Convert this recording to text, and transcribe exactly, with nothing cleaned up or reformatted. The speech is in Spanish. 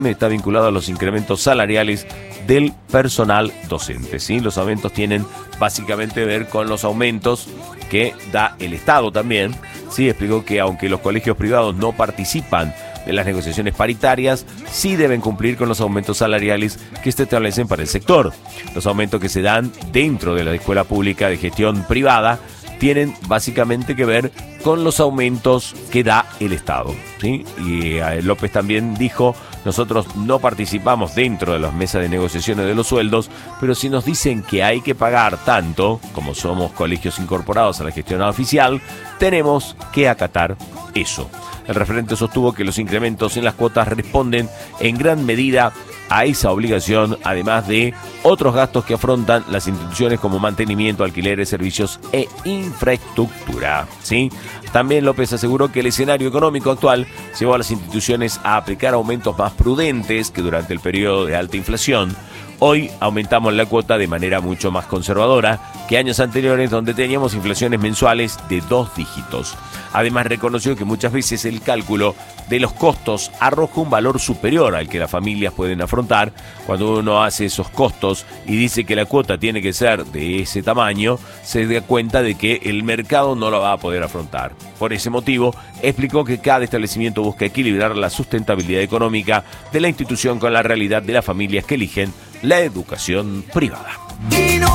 está vinculado a los incrementos salariales del personal docente, ¿sí? Los aumentos tienen básicamente que ver con los aumentos que da el Estado también, ¿sí? Explicó que aunque los colegios privados no participan de las negociaciones paritarias, sí deben cumplir con los aumentos salariales que se establecen para el sector. Los aumentos que se dan dentro de la escuela pública de gestión privada tienen básicamente que ver con los aumentos que da el Estado, ¿sí? Y eh, López también dijo, nosotros no participamos dentro de las mesas de negociaciones de los sueldos, pero si nos dicen que hay que pagar tanto, como somos colegios incorporados a la gestión oficial, tenemos que acatar eso. El referente sostuvo que los incrementos en las cuotas responden en gran medida a esa obligación, además de otros gastos que afrontan las instituciones como mantenimiento, alquileres, servicios e infraestructura, ¿sí? También López aseguró que el escenario económico actual llevó a las instituciones a aplicar aumentos más prudentes que durante el periodo de alta inflación. Hoy aumentamos la cuota de manera mucho más conservadora que años anteriores, donde teníamos inflaciones mensuales de dos dígitos. Además, reconoció que muchas veces el cálculo de los costos arroja un valor superior al que las familias pueden afrontar. Cuando uno hace esos costos y dice que la cuota tiene que ser de ese tamaño, se da cuenta de que el mercado no lo va a poder afrontar. Por ese motivo, explicó que cada establecimiento busca equilibrar la sustentabilidad económica de la institución con la realidad de las familias que eligen la educación privada.